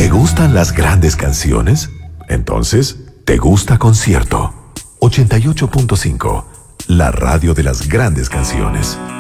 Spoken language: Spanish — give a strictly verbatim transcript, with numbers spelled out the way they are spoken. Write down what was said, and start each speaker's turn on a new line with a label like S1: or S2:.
S1: gustan las grandes canciones? Entonces, ¿te gusta Concierto? ochenta y ocho punto cinco, la radio de las grandes canciones.